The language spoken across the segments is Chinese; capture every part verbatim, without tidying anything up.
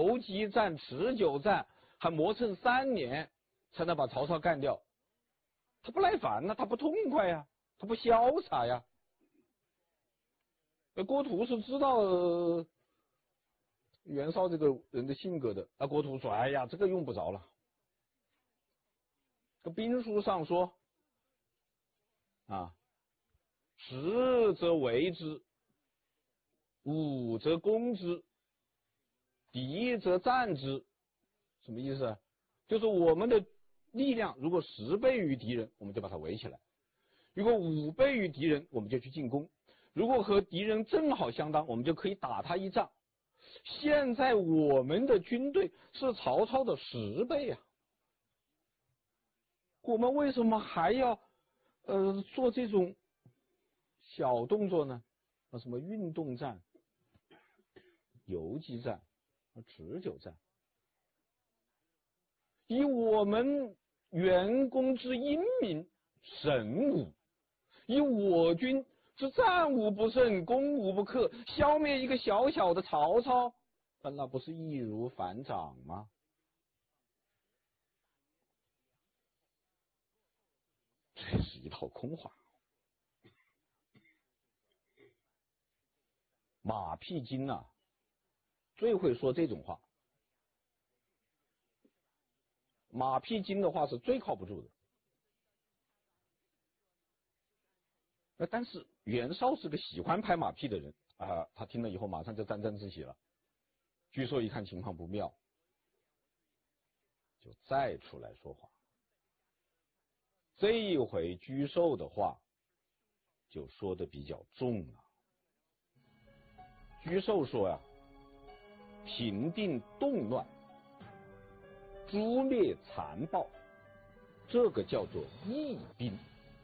游击战、持久战，还磨蹭三年才能把曹操干掉。他不耐烦呐、啊，他不痛快呀、啊，他不潇洒呀。郭图是知道、呃、袁绍这个人的性格的，那郭图说：“哎呀，这个用不着了。这兵书上说，啊，食则为之，武则攻之，敌则战之。什么意思？就是我们的力量如果十倍于敌人，我们就把他围起来；如果五倍于敌人，我们就去进攻；如果和敌人正好相当，我们就可以打他一仗。现在我们的军队是曹操的十倍啊！我们为什么还要呃做这种小动作呢？啊，什么运动战、游击战、持久战？以我们元公之英明神武，以我军之战无不胜、攻无不克，消灭一个小小的曹操，那不是易如反掌吗？这是一套空话。马屁精啊，最会说这种话。马屁精的话是最靠不住的。那但是袁绍是个喜欢拍马屁的人啊，他听了以后马上就沾沾自喜了。沮授一看情况不妙，就再出来说话。这一回沮授的话就说的比较重了。沮授说呀、啊，平定动乱，诛灭残暴，这个叫做义兵；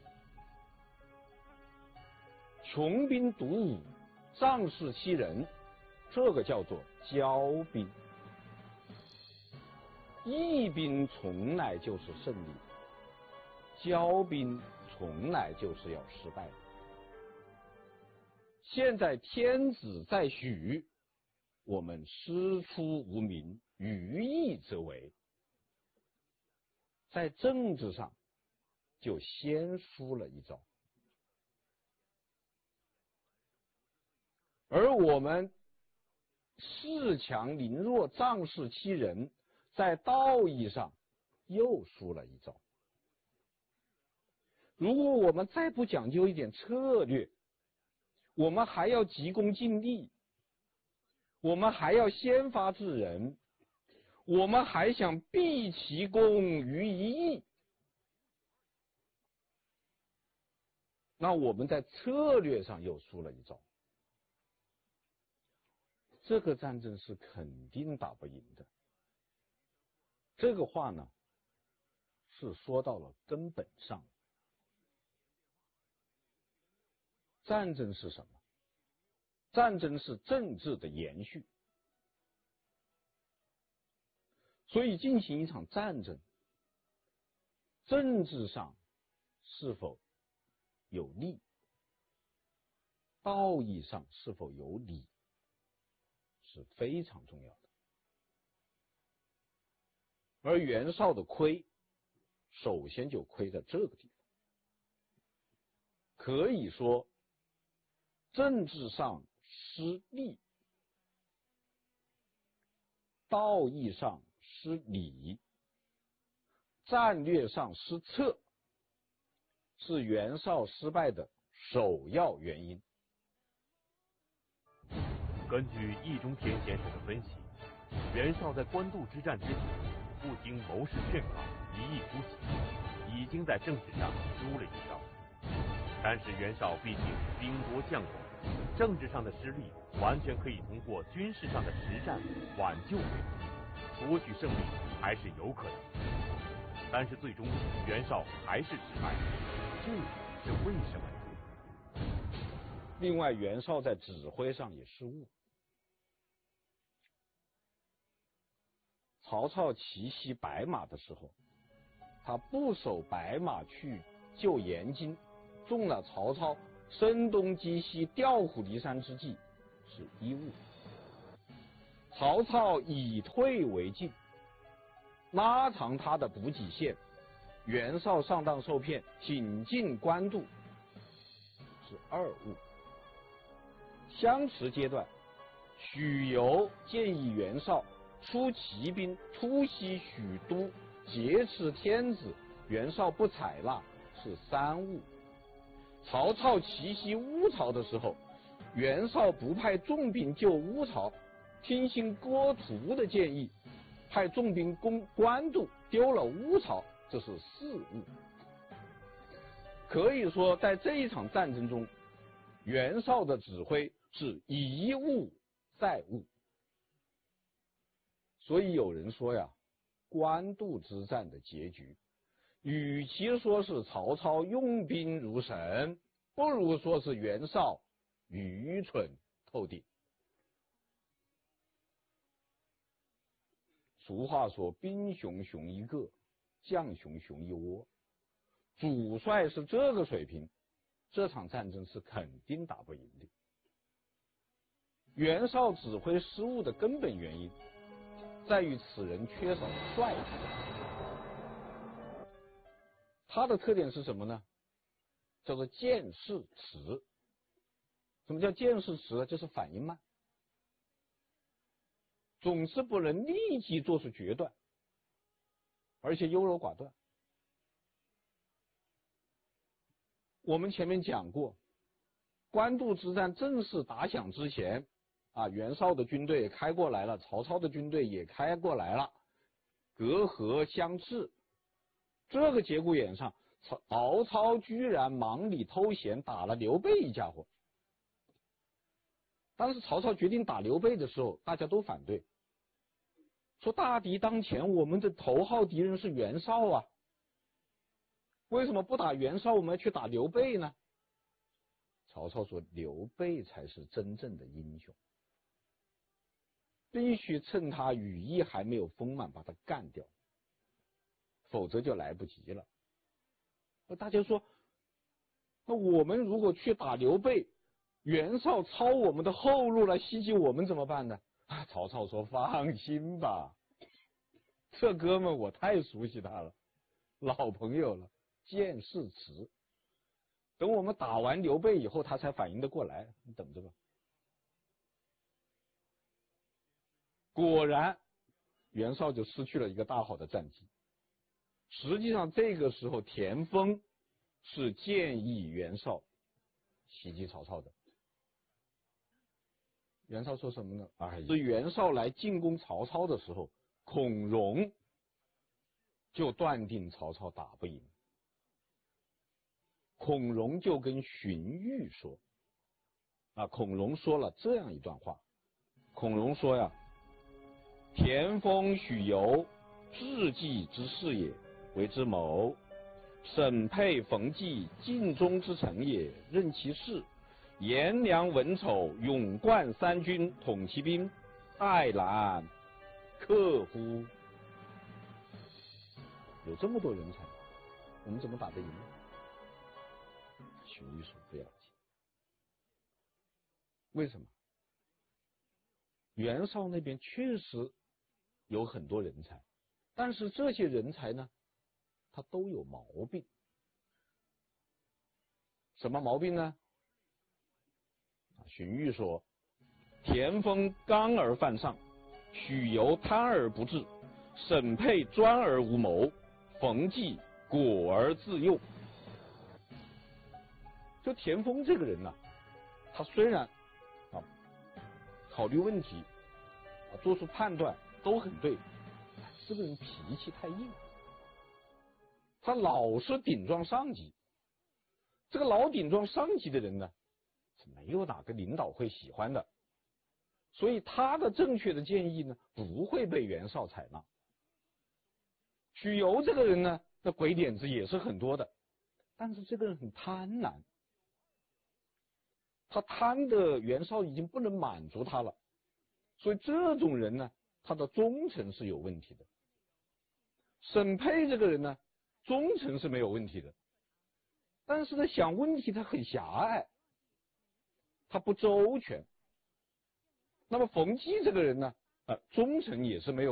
穷兵黩武，仗势欺人，这个叫做骄兵。义兵从来就是胜利，骄兵从来就是要失败的。现在天子在许，我们师出无名，于义则为。在政治上就先输了一招，而我们恃强凌弱、仗势欺人，在道义上又输了一招。如果我们再不讲究一点策略，我们还要急功近利，我们还要先发制人，我们还想毕其功于一役，那我们在策略上又输了一招。这个战争是肯定打不赢的。这个话呢，是说到了根本上。战争是什么？战争是政治的延续。所以进行一场战争，政治上是否有利，道义上是否有理，是非常重要的。而袁绍的亏，首先就亏在这个地方。可以说，政治上失利，道义上失礼，战略上失策，是袁绍失败的首要原因。 根据易中天先生的分析，袁绍在官渡之战之前，不经谋士劝告，一意孤行，已经在政治上输了一招。但是袁绍毕竟兵多将广，政治上的失利完全可以通过军事上的实战挽救回来，夺取胜利还是有可能的。但是最终袁绍还是失败，这是为什么呢？ 另外，袁绍在指挥上也失误。曹操奇袭白马的时候，他不守白马去救延津，中了曹操声东击西、调虎离山之计，是一误。 曹操以退为进，拉长他的补给线。袁绍上当受骗，挺进官渡，是二误。相持阶段，许由建议袁绍出骑兵突袭许都，劫持天子，袁绍不采纳，是三误。曹操奇袭乌巢的时候，袁绍不派重兵救乌巢，听信郭图的建议，派重兵攻官渡，丢了乌巢，这是四误。可以说，在这一场战争中，袁绍的指挥是一误再误。所以有人说呀，官渡之战的结局，与其说是曹操用兵如神，不如说是袁绍愚蠢透顶。俗话说，兵熊熊一个，将熊熊一窝。主帅是这个水平，这场战争是肯定打不赢的。袁绍指挥失误的根本原因在于此人缺少帅气。他的特点是什么呢？叫做见势迟。什么叫见势迟？就是反应慢，总是不能立即做出决断，而且优柔寡断。我们前面讲过，官渡之战正式打响之前啊，袁绍的军队开过来了，曹操的军队也开过来了，隔河相峙。这个节骨眼上，曹操居然忙里偷闲打了刘备一家伙。当时曹操决定打刘备的时候，大家都反对，说大敌当前，我们的头号敌人是袁绍啊，为什么不打袁绍，我们要去打刘备呢？曹操说，刘备才是真正的英雄，必须趁他羽翼还没有丰满把他干掉，否则就来不及了。大家说，那我们如果去打刘备，袁绍抄我们的后路来袭击我们怎么办呢？啊，曹操说，放心吧，这哥们我太熟悉他了，老朋友了，见势迟。等我们打完刘备以后，他才反应得过来，你等着吧。果然，袁绍就失去了一个大好的战机。实际上，这个时候田丰是建议袁绍袭击曹操的。袁绍说什么呢？哎，是袁绍来进攻曹操的时候，孔融就断定曹操打不赢。孔融就跟荀彧说，啊，孔融说了这样一段话。孔融说呀，田丰、许由，智计之士也，为之谋；沈沛、冯纪，尽忠之臣也，任其事。颜良、文丑，勇冠三军，统其兵，待然克乎？有这么多人才，我们怎么打得赢呢？荀彧说不要紧。为什么？袁绍那边确实有很多人才，但是这些人才呢，他都有毛病。什么毛病呢？荀彧说，田丰刚而犯上，许由贪而不治，沈沛专而无谋，冯纪果而自用。就田丰这个人呢、啊，他虽然啊考虑问题啊做出判断都很对，这个人脾气太硬，他老是顶撞上级。这个老顶撞上级的人呢，是没有哪个领导会喜欢的，所以他的正确的建议呢，不会被袁绍采纳。许由这个人呢，那鬼点子也是很多的，但是这个人很贪婪，他贪的袁绍已经不能满足他了，所以这种人呢，他的忠诚是有问题的。沈沛这个人呢，忠诚是没有问题的，但是呢，想问题他很狭隘，他不周全。那么冯纪这个人呢， 啊，忠诚也是没有。